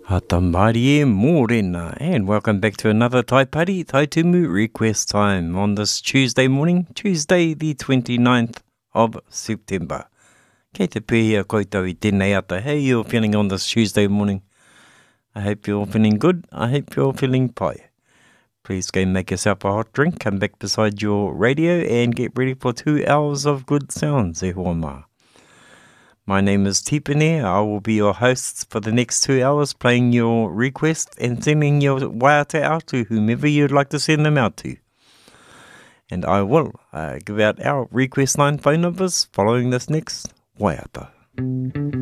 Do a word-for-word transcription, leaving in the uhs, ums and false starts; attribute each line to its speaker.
Speaker 1: Hata Marie Morena, and welcome back to another Tai Pari Tai Tumu request time on this Tuesday morning, Tuesday the twenty-ninth of September. Kei te pēhia koutou I tēnei ata. How you feeling on this Tuesday morning? I hope you're feeling good. I hope you're feeling pai. Please go make yourself a hot drink, come back beside your radio and get ready for two hours of good sounds, e hoa mā. My name is Tipene. I will be your host for the next two hours, playing your requests and sending your waiata out to whomever you'd like to send them out to. And I will uh, give out our request line phone numbers following this next waiata.